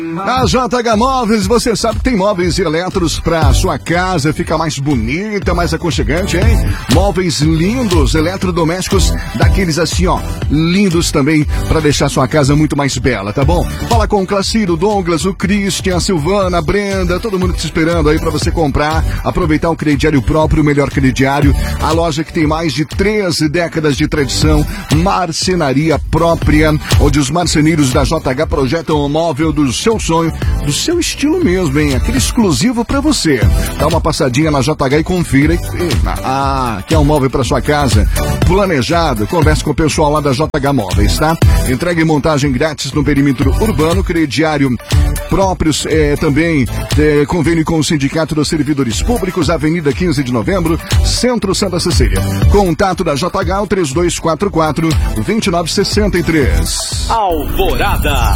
A JH Móveis, você sabe que tem móveis e eletros pra sua casa ficar mais bonita, mais aconchegante, hein? Móveis lindos, eletrodomésticos, daqueles assim, ó, lindos também, pra deixar sua casa muito mais bela, tá bom? Fala com o Claciro, o Douglas, o Christian, a Silvana, a Brenda, todo mundo te esperando aí pra você comprar, aproveitar um crediário próprio, o melhor crediário, a loja que tem mais de 13 décadas de tradição, marcenaria própria, onde os marceneiros da JH projetam o móvel do seu sonho, do seu estilo mesmo, hein? Aquele exclusivo pra você. Dá uma passadinha na JH e confira. Quer um móvel pra sua casa? Planejado? Converse com o pessoal lá da JH Móveis, tá? Entrega e montagem grátis no perímetro urbano, crediário próprios, também convênio com o Sindicato dos Servidores Públicos, Avenida 15 de Novembro, Centro Santa Cecília. Contato da JH, 3244-2963. Alvorada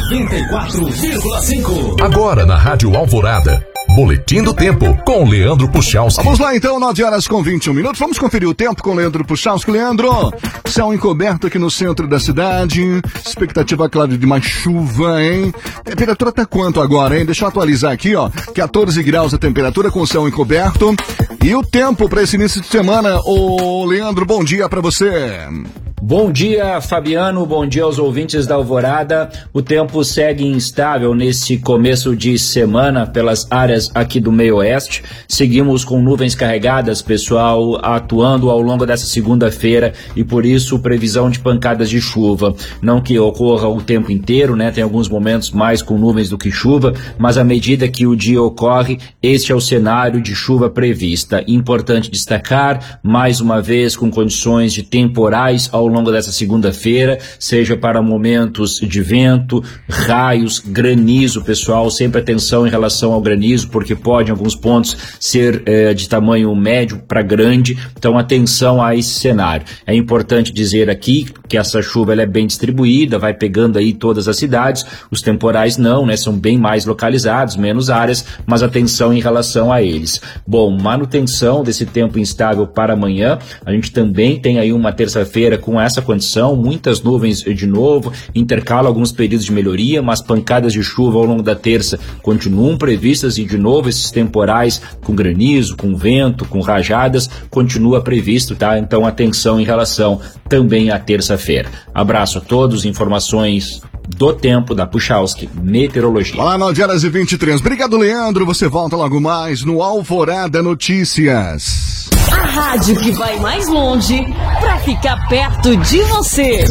94,5. Agora na Rádio Alvorada, Boletim do Tempo, com Leandro Puchalski. Vamos lá então, 9h21. Vamos conferir o tempo com Leandro Puchalski. Leandro, céu encoberto aqui no centro da cidade, expectativa clara de mais chuva, hein? Temperatura tá quanto agora, hein? Deixa eu atualizar aqui, ó, 14 graus a temperatura com céu encoberto. E o tempo para esse início de semana, ô Leandro, bom dia para você. Bom dia, Fabiano, bom dia aos ouvintes da Alvorada. O tempo segue instável nesse começo de semana pelas áreas aqui do meio oeste. Seguimos com nuvens carregadas, pessoal, atuando ao longo dessa segunda-feira e por isso previsão de pancadas de chuva. Não que ocorra o tempo inteiro, né? Tem alguns momentos mais com nuvens do que chuva, mas à medida que o dia ocorre, este é o cenário de chuva prevista. Importante destacar, mais uma vez, com condições de temporais ao longo dessa segunda-feira, seja para momentos de vento, raios, granizo, pessoal, sempre atenção em relação ao granizo, porque pode em alguns pontos ser de tamanho médio para grande, então atenção a esse cenário. É importante dizer aqui que essa chuva ela é bem distribuída, vai pegando aí todas as cidades, os temporais não, né, são bem mais localizados, menos áreas, mas atenção em relação a eles. Bom, manutenção desse tempo instável para amanhã, a gente também tem aí uma terça-feira com essa condição, muitas nuvens de novo, intercala alguns períodos de melhoria, mas pancadas de chuva ao longo da terça continuam previstas e de novo esses temporais com granizo, com vento, com rajadas, continua previsto, tá? Então atenção em relação também à terça-feira. Abraço a todos, informações do tempo da Puchalski Meteorologia. Olá, 9h23. Obrigado, Leandro. Você volta logo mais no Alvorada Notícias. A rádio que vai mais longe pra ficar perto de você.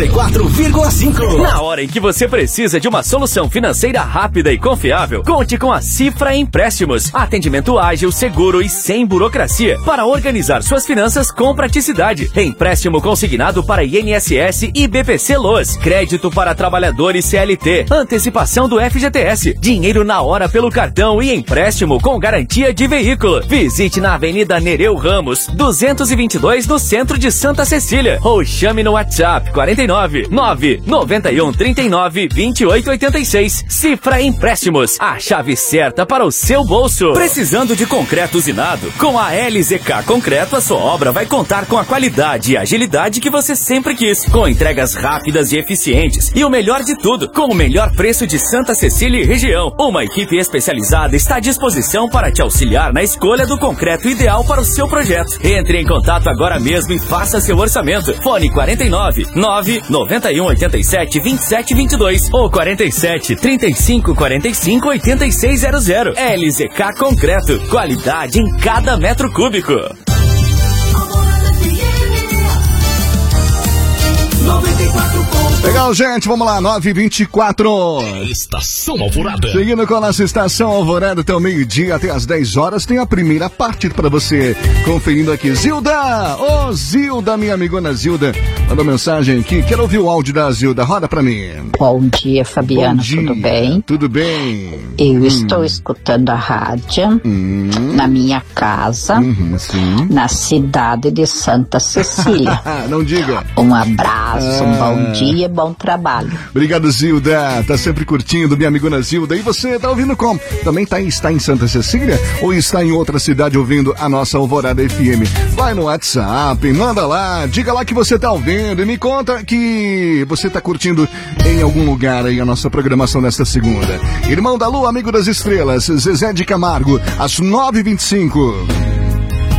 94,5. Na hora em que você precisa de uma solução financeira rápida e confiável, conte com a Cifra Empréstimos. Atendimento ágil, seguro e sem burocracia para organizar suas finanças com praticidade. Empréstimo consignado para INSS e BPC Loas. Crédito para trabalhadores CLT. Antecipação do FGTS. Dinheiro na hora pelo cartão e empréstimo com garantia de veículo. Visite na Avenida Nereu Ramos, 222, no centro de Santa Cecília. Ou chame no WhatsApp 49 991 39 28 86. Cifra Empréstimos, a chave certa para o seu bolso. Precisando de concreto usinado? Com a LZK Concreto, a sua obra vai contar com a qualidade e agilidade que você sempre quis. Com entregas rápidas e eficientes. E o melhor de tudo, com o melhor preço de Santa Cecília e região. Uma equipe especializada está à disposição para te auxiliar na escolha do concreto ideal para o seu projeto. Entre em contato agora mesmo e faça seu orçamento. Fone 49 991 87 27 22 ou 47 35 45 8600. LZK Concreto. Qualidade em cada metro cúbico. 94. Legal, gente, vamos lá, 9h24. Estação Alvorada. Seguindo com a nossa Estação Alvorada até o meio-dia, até as 10 horas, tem a primeira parte para você. Conferindo aqui, Zilda! Ô, Zilda, minha amigona Zilda, mandou mensagem aqui, quero ouvir o áudio da Zilda, roda pra mim. Bom dia, Fabiano, bom dia. Tudo bem? Tudo bem. Eu estou escutando a rádio na minha casa, na cidade de Santa Cecília. Não diga. Um abraço, um bom dia, bom bom trabalho. Obrigado, Zilda. Tá sempre curtindo, minha amigona Zilda. E você tá ouvindo como? Também está em Santa Cecília ou está em outra cidade ouvindo a nossa Alvorada FM? Vai no WhatsApp, manda lá, diga lá que você tá ouvindo e me conta que você tá curtindo em algum lugar aí a nossa programação desta segunda. Irmão da Lua, amigo das estrelas, Zezé de Camargo, às 9h25.